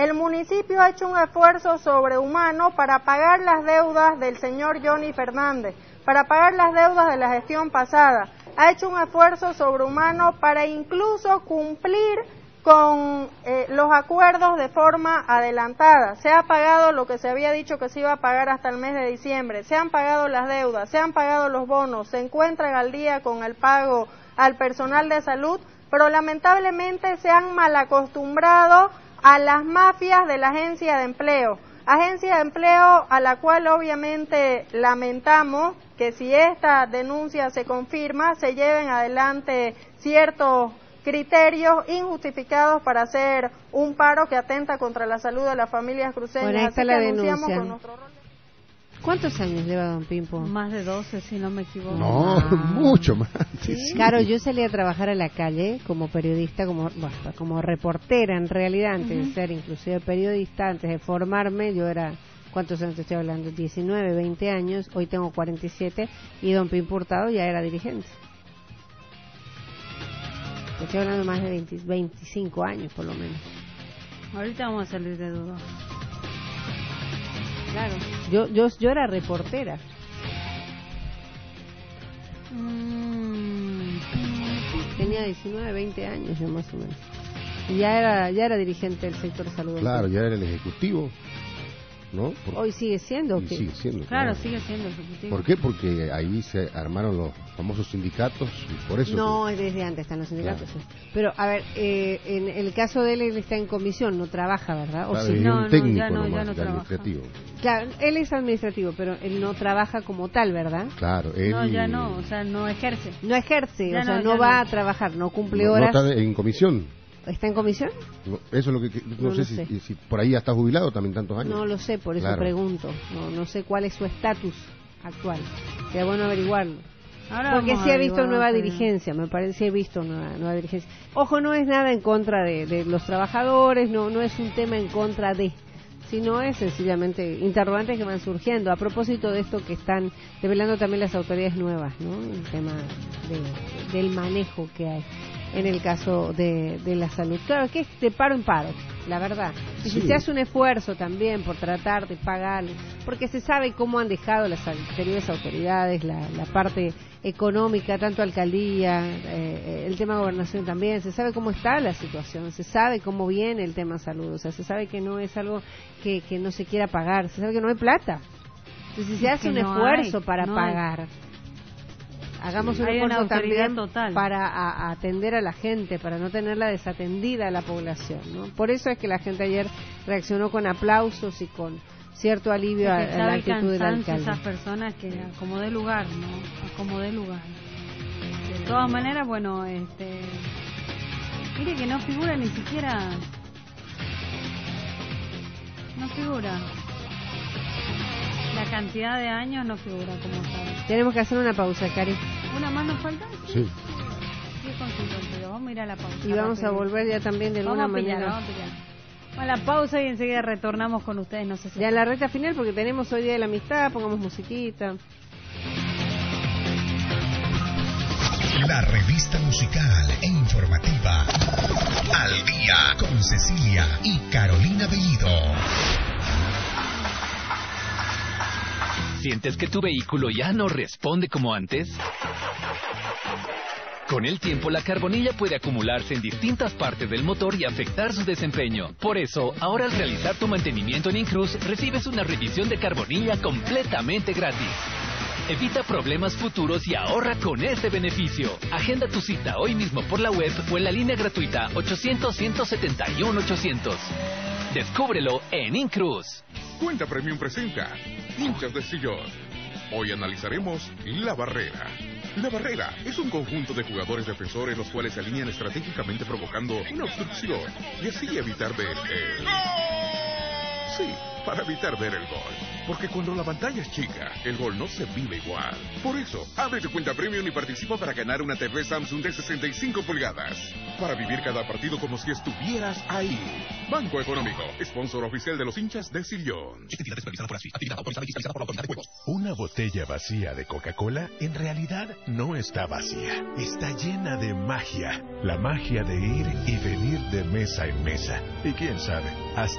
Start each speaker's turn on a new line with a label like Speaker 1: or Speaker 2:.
Speaker 1: el municipio ha hecho un esfuerzo sobrehumano para pagar las deudas del señor Johnny Fernández, para pagar las deudas de la gestión pasada. Ha hecho un esfuerzo sobrehumano para incluso cumplir con los acuerdos de forma adelantada. Se ha pagado lo que se había dicho que se iba a pagar hasta el mes de diciembre, se han pagado las deudas, se han pagado los bonos, se encuentran al día con el pago al personal de salud, pero lamentablemente se han malacostumbrado a las mafias de la agencia de empleo a la cual obviamente lamentamos que si esta denuncia se confirma, se lleven adelante ciertos criterios injustificados para hacer un paro que atenta contra la salud de las familias cruceñas.
Speaker 2: Bueno, ahí está la denuncia.
Speaker 1: Con nuestro rol.
Speaker 2: ¿Cuántos años lleva don Pimpo?
Speaker 3: Más de 12, si no me equivoco.
Speaker 4: No, mucho más.
Speaker 2: ¿Sí? Claro, yo salí a trabajar a la calle como periodista, como reportera en realidad, antes de ser inclusive periodista, antes de formarme, yo era, ¿cuántos años estoy hablando? 19, 20 años, hoy tengo 47, y don Pimpo Hurtado ya era dirigente. Estoy hablando de más de 25 años, por lo menos.
Speaker 3: Ahorita vamos a salir de duda.
Speaker 2: Claro, yo era reportera. Tenía 19, 20 años yo más o menos. Y ya era dirigente del sector de salud.
Speaker 4: Claro, ya era el ejecutivo, ¿no?
Speaker 2: Hoy sigue siendo.
Speaker 4: Sigue siendo.
Speaker 3: Claro, sigue siendo ejecutivo.
Speaker 4: ¿Por qué? Porque ahí se armaron los famosos sindicatos y por eso...
Speaker 2: No, desde antes están los sindicatos. Claro. Sí. Pero, a ver, en el caso de él está en comisión, no trabaja, ¿verdad?
Speaker 4: Claro,
Speaker 2: o
Speaker 4: es
Speaker 2: sí,
Speaker 4: un técnico
Speaker 3: ya no
Speaker 4: administrativo.
Speaker 2: Claro, él es administrativo, pero él no trabaja como tal, ¿verdad?
Speaker 4: Claro, él...
Speaker 3: No, ya no, o sea, no ejerce.
Speaker 2: No ejerce,
Speaker 3: ya
Speaker 2: o sea, no va a trabajar, no cumple horas.
Speaker 4: No está en comisión.
Speaker 2: ¿Está en comisión?
Speaker 4: No, eso es lo que... No sé si por ahí ya está jubilado también tantos años.
Speaker 2: No lo sé, por eso pregunto. No sé cuál es su estatus actual. Sería bueno averiguarlo.
Speaker 3: Ahora
Speaker 2: porque sí he visto nueva dirigencia, me parece, he visto nueva dirigencia. Ojo, no es nada en contra de los trabajadores, no es un tema en contra de, sino es sencillamente interrogantes que van surgiendo a propósito de esto que están develando también las autoridades nuevas, ¿no? El tema del manejo que hay en el caso de la salud. Claro que es de paro en paro, la verdad. Y si se hace un esfuerzo también por tratar de pagar, porque se sabe cómo han dejado las anteriores autoridades, la parte económica, tanto alcaldía, el tema gobernación también, se sabe cómo está la situación, se sabe cómo viene el tema salud, o sea, se sabe que no es algo que no se quiera pagar, se sabe que no hay plata. Entonces, si se hace un esfuerzo para pagar, hagamos un esfuerzo también para atender a la gente, para no tenerla desatendida a la población, ¿no? Por eso es que la gente ayer reaccionó con aplausos y con cierto alivio a la actitud del alcalde.
Speaker 3: Esas personas que acomodé lugar, ¿no? Acomodé lugar. De todas maneras, bueno, mire que no figura ni siquiera, no figura. La cantidad de años no figura como tal.
Speaker 2: Tenemos que hacer una pausa, Cari.
Speaker 3: ¿Una más nos falta?
Speaker 4: Sí.
Speaker 3: 10:52, vamos a ir a la pausa.
Speaker 2: Y vamos a volver ya también de alguna manera.
Speaker 3: Vamos a pillar. A la pausa y enseguida retornamos con ustedes. No sé si
Speaker 2: ya en la recta final, porque tenemos hoy Día de la Amistad, pongamos musiquita.
Speaker 5: La revista musical e informativa Al Día con Cecilia y Carolina Bellido.
Speaker 6: ¿Sientes que tu vehículo ya no responde como antes? Con el tiempo, la carbonilla puede acumularse en distintas partes del motor y afectar su desempeño. Por eso, ahora al realizar tu mantenimiento en Incruz, recibes una revisión de carbonilla completamente gratis. Evita problemas futuros y ahorra con este beneficio. Agenda tu cita hoy mismo por la web o en la línea gratuita 800-171-800. Descúbrelo en Incruz.
Speaker 7: Cuenta Premium presenta Hinchas de Sillón. Hoy analizaremos La Barrera. La Barrera es un conjunto de jugadores defensores los cuales se alinean estratégicamente provocando una obstrucción y así evitar ver el... Sí, para evitar ver el gol. Porque cuando la pantalla es chica, el gol no se vive igual. Por eso, abre tu cuenta Premium y participa para ganar una TV Samsung de 65 pulgadas. Para vivir cada partido como si estuvieras ahí. Banco Económico, sponsor oficial de los hinchas de Sillón.
Speaker 5: Actividad supervisada por ASFI. Actividad autorizada y fiscalizada por la Autoridad de Juegos.
Speaker 8: Una botella vacía de Coca-Cola en realidad no está vacía. Está llena de magia. La magia de ir y venir de mesa en mesa. Y quién sabe, hasta